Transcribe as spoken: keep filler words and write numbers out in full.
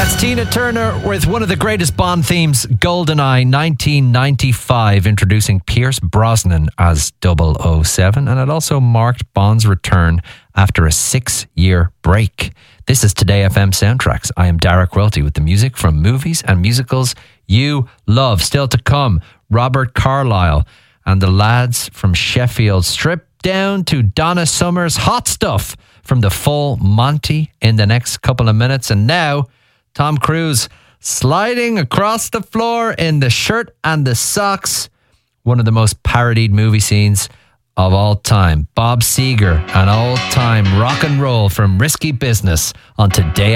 That's Tina Turner with one of the greatest Bond themes, GoldenEye, nineteen ninety-five, introducing Pierce Brosnan as double oh seven, and it also marked Bond's return after a six-year break. This is Today F M Soundtracks. I am Dara Quilty with the music from movies and musicals you love. Still to come, Robert Carlyle and the lads from Sheffield, stripped down to Donna Summer's Hot Stuff from the full Monty in the next couple of minutes. And now, Tom Cruise sliding across the floor in the shirt and the socks. One of the most parodied movie scenes of all time. Bob Seger, an old-time rock and roll from Risky Business on Today